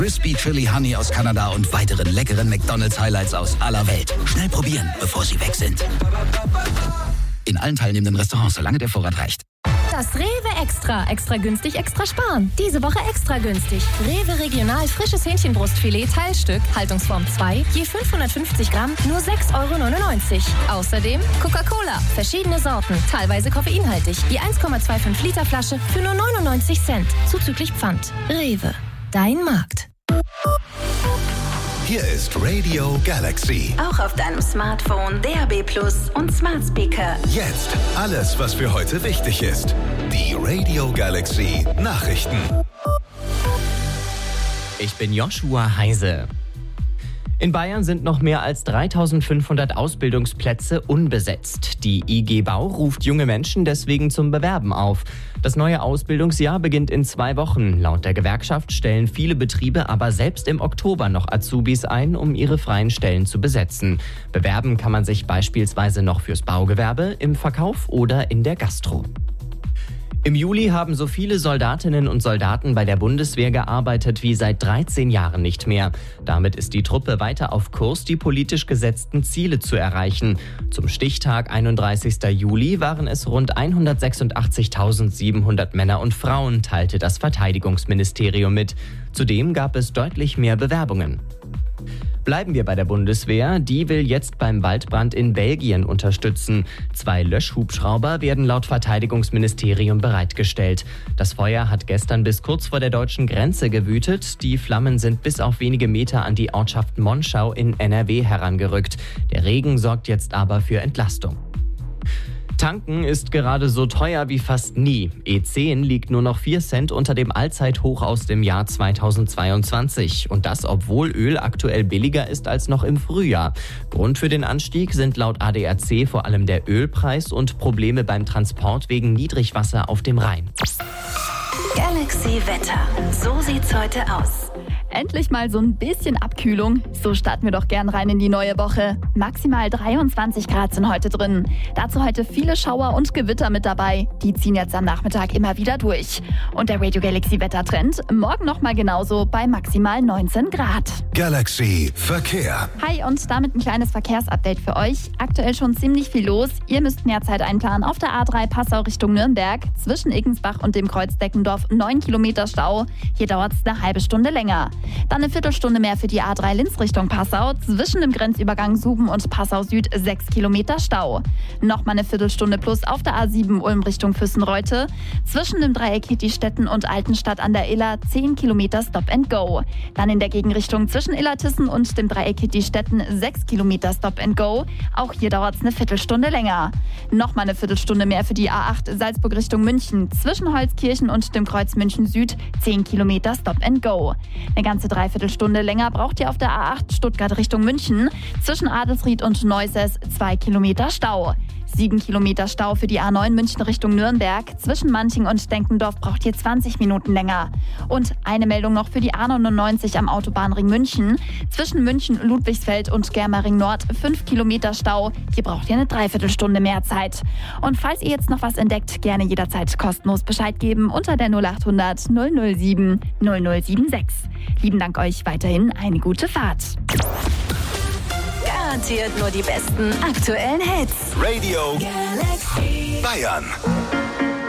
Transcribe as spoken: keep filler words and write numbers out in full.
Crispy Chili Honey aus Kanada und weiteren leckeren McDonald's Highlights aus aller Welt. Schnell probieren, bevor sie weg sind. In allen teilnehmenden Restaurants, solange der Vorrat reicht. Das Rewe Extra. Extra günstig, extra sparen. Diese Woche extra günstig. Rewe Regional frisches Hähnchenbrustfilet Teilstück, Haltungsform zwei, je fünfhundertfünfzig Gramm, nur sechs Euro neunundneunzig. Außerdem Coca-Cola, verschiedene Sorten, teilweise koffeinhaltig. Je eins Komma fünfundzwanzig Liter Flasche für nur neunundneunzig Cent, zuzüglich Pfand. Rewe, dein Markt. Hier ist Radio Galaxy. Auch auf deinem Smartphone, D A B Plus und Smart Speaker. Jetzt alles, was für heute wichtig ist. Die Radio Galaxy Nachrichten. Ich bin Joshua Heise. In Bayern sind noch mehr als dreitausendfünfhundert Ausbildungsplätze unbesetzt. Die I G Bau ruft junge Menschen deswegen zum Bewerben auf. Das neue Ausbildungsjahr beginnt in zwei Wochen. Laut der Gewerkschaft stellen viele Betriebe aber selbst im Oktober noch Azubis ein, um ihre freien Stellen zu besetzen. Bewerben kann man sich beispielsweise noch fürs Baugewerbe, im Verkauf oder in der Gastro. Im Juli haben so viele Soldatinnen und Soldaten bei der Bundeswehr gearbeitet wie seit dreizehn Jahren nicht mehr. Damit ist die Truppe weiter auf Kurs, die politisch gesetzten Ziele zu erreichen. Zum Stichtag einunddreißigster Juli waren es rund hundertsechsundachtzigtausendsiebenhundert Männer und Frauen, teilte das Verteidigungsministerium mit. Zudem gab es deutlich mehr Bewerbungen. Bleiben wir bei der Bundeswehr. Die will jetzt beim Waldbrand in Belgien unterstützen. Zwei Löschhubschrauber werden laut Verteidigungsministerium bereitgestellt. Das Feuer hat gestern bis kurz vor der deutschen Grenze gewütet. Die Flammen sind bis auf wenige Meter an die Ortschaft Monschau in N R W herangerückt. Der Regen sorgt jetzt aber für Entlastung. Tanken ist gerade so teuer wie fast nie. E zehn liegt nur noch vier Cent unter dem Allzeithoch aus dem Jahr zweitausendzweiundzwanzig. Und das, obwohl Öl aktuell billiger ist als noch im Frühjahr. Grund für den Anstieg sind laut A D A C vor allem der Ölpreis und Probleme beim Transport wegen Niedrigwasser auf dem Rhein. Galaxy Wetter. So sieht's heute aus. Endlich mal so ein bisschen Abkühlung. So starten wir doch gern rein in die neue Woche. Maximal dreiundzwanzig Grad sind heute drin. Dazu heute viele Schauer und Gewitter mit dabei. Die ziehen jetzt am Nachmittag immer wieder durch. Und der Radio Galaxy Wettertrend morgen nochmal genauso bei maximal neunzehn Grad. Galaxy Verkehr. Hi und damit ein kleines Verkehrsupdate für euch. Aktuell schon ziemlich viel los. Ihr müsst mehr Zeit einplanen auf der A drei Passau Richtung Nürnberg. Zwischen Iggensbach und dem Kreuz Deckendorf neun Kilometer Stau. Hier dauert es eine halbe Stunde länger. Dann eine Viertelstunde mehr für die A drei Linz Richtung Passau. Zwischen dem Grenzübergang Suben und Passau Süd sechs Kilometer Stau. Nochmal eine Viertelstunde plus auf der A sieben Ulm Richtung Füssenreute. Zwischen dem Dreieck Hittistetten und Altenstadt an der Iller zehn Kilometer Stop and Go. Dann in der Gegenrichtung zwischen Illertissen und dem Dreieck Hittistetten sechs Kilometer Stop and Go. Auch hier dauert es eine Viertelstunde länger. Nochmal eine Viertelstunde mehr für die A acht Salzburg Richtung München. Zwischen Holzkirchen und dem Kreuz München Süd zehn Kilometer Stop and Go. Eine ganze Dreiviertelstunde länger braucht ihr auf der A acht Stuttgart Richtung München. Zwischen Adelsried und Neuses zwei Kilometer Stau. sieben Kilometer Stau für die A neun München Richtung Nürnberg. Zwischen Manching und Denkendorf braucht ihr zwanzig Minuten länger. Und eine Meldung noch für die A neunundneunzig am Autobahnring München. Zwischen München, Ludwigsfeld und Germering Nord fünf Kilometer Stau. Hier braucht ihr eine Dreiviertelstunde mehr Zeit. Und falls ihr jetzt noch was entdeckt, gerne jederzeit kostenlos Bescheid geben unter der null achthundert null null sieben null null sieben sechs. Lieben Dank euch, weiterhin eine gute Fahrt. Garantiert nur die besten aktuellen Hits. Radio Galaxy Bayern.